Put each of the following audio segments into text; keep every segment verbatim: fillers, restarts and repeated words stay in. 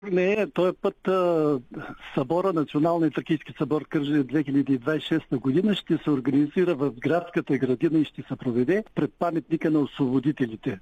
Не, този път а, събора, Националния тракийски събор Кърджали две хиляди двадесет и шеста година ще се организира в градската градина и ще се проведе пред паметника на освободителите.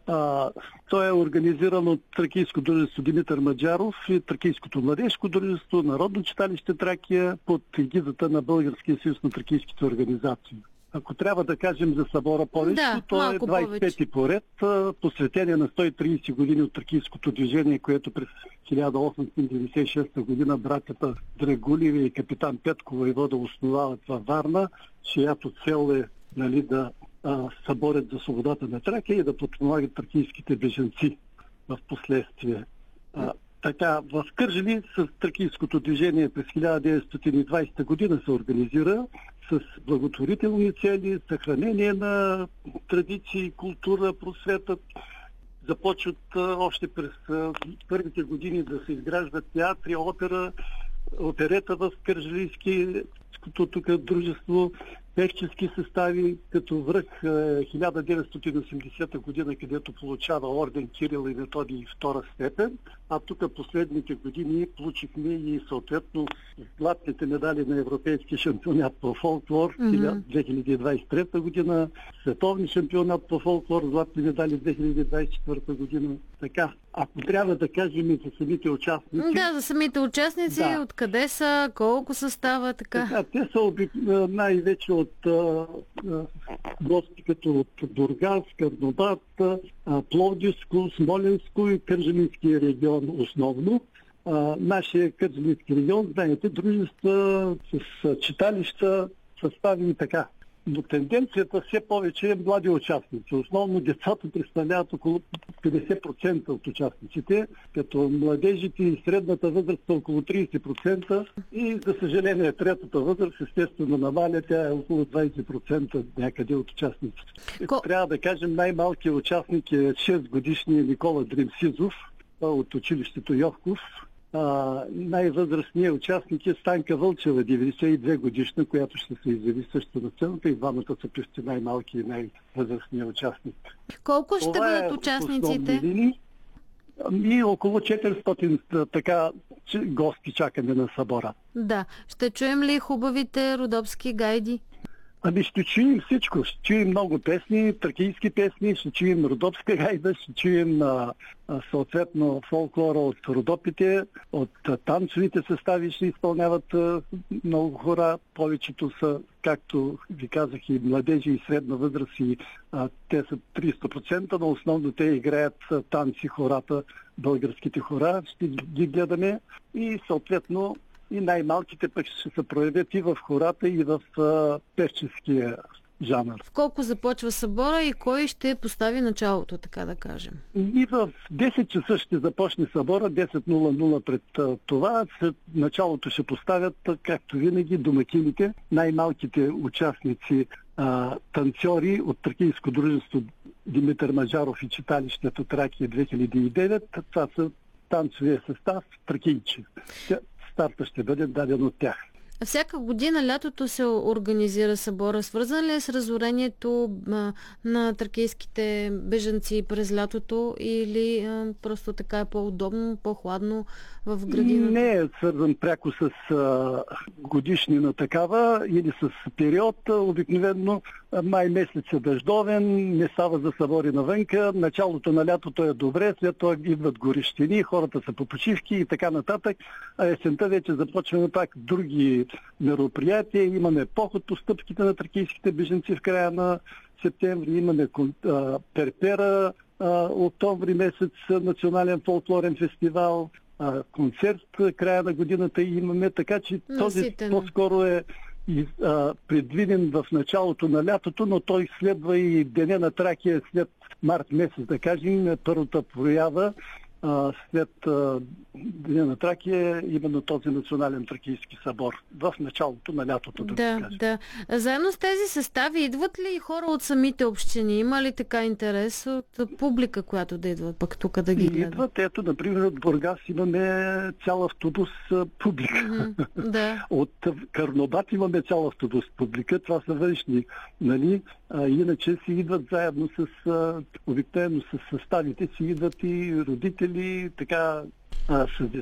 А, той е организиран от Тракийско дружество Димитър Маджаров и Тракийското младежко дружество, Народно читалище Тракия под егидата на Българския съюз на тракийските организации. Ако трябва да кажем за събора повече, Да, то е двадесет и пети поред, посветение на сто и тридесет години от тракийското движение, което през хиляда осемстотин деветдесет и шеста година братята Драгулеви и капитан Петко войвода основават във Варна, чиято цел е, нали, да а, съборят за свободата на Тракия и да подпомагат тракийските бежанци в последствие. А, така, в Кърджали с тракийското движение през хиляда деветстотин и двадесета година се организира с благотворителни цели, съхранение на традиции, култура, просвета. Започват а, още през а, първите години да се изграждат театри, опера, оперета в Кърджалийското тук дружество, певчески състави, като връх хиляда деветстотин и осемдесета година, където получава орден Кирил и Методий втора степен, а тук последните години получихме и съответно златните медали на Европейския шампионат по фолклор mm-hmm. две хиляди двадесет и трета година, световни шампионат по фолклор, златни медали две хиляди двадесет и четвърта година. Така, ако трябва да кажем и за самите участници... Да, за самите участници, да. Откъде са, колко състава, така? така те са обик... най-вече от а, а, гости като от Бургас, Карнобат, а, Пловдивско, Смолянско и Кърджалийския регион основно. А, нашия Кърджалийски регион, знаете, дружества с читалища, състави и така. Но тенденцията все повече е млади участници. Основно децата представляват около петдесет процента от участниците, като младежите и средната възраст са около тридесет процента и, за съжаление, третата възраст естествено намаля, тя е около двадесет процента някъде от участниците. Ко... Трябва да кажем, най-малкият участник е шест годишният Никола Дремсизов от училището Йовков. А, най-възрастният участник е Станка Вълчева, деветдесет и две годишна, която ще се изяви също на сцената, и двамата са почти най-малки и най-възрастният участник. Колко ще Това бъдат е участниците? И около четиристотин така гости чакаме на събора. Да. Ще чуем ли хубавите родопски гайди? Ами ще чуем всичко. Ще чуем много песни, тракийски песни, ще чуем родопска гайда, ще чуем а, а, съответно фолклора от родопите, от а, танцовите състави ще изпълняват а, много хора. Повечето са, както ви казах, и младежи и средна възраст, и а, те са тридесет процента, но основно те играят а, танци, хората, българските хора. Ще ги гледаме и съответно и най-малките пък ще се проявят и в хората, и в а, певческия жанр. В колко започва събора и кой ще постави началото, така да кажем? И в десет часа ще започне събора, десет нула нула пред а, това. След началото ще поставят, както винаги, домакините, най-малките участници, а, танцори от Тракийско дружество Димитър Маджаров и читалището Тракия две хиляди и девет. Това са танцовия състав тракийчи. Старта ще бъде даден от тях. Всяка година лятото се организира събора. Свързан ли е с разорението а, на тракийските бежанци през лятото или а, просто така е по-удобно, по-хладно в градината? Не е свързан пряко с а, годишнина такава или с период. Обикновено май месец е дъждовен, не става за събори навънка. Началото на лятото е добре, след това идват горещини, хората са по почивки и така нататък. А есента вече започваме пак други мероприятия. Имаме поход по стъпките на тракийските бежанци в края на септември, имаме а, Перпера, а, октомври месец, национален фолклорен фестивал, а, концерт края на годината имаме, така че този по-скоро е и, а, предвиден в началото на лятото, но той следва и Деня на Тракия след март месец, да кажем, първата проява. А, след а, Деня на Тракия именно този национален тракийски събор в началото на лятото. Да, да, да. Заедно с тези състави идват ли хора от самите общини? Има ли така интерес от публика, която да идва пък тук да ги гледа? Идват. Ето, например, от Бургас имаме цял автобус публика. Mm-hmm, да. От Карнобат имаме цял автобус публика. Това са външни, нали? А, иначе си идват заедно с, обикновено с съставите си идват и родители, така а, с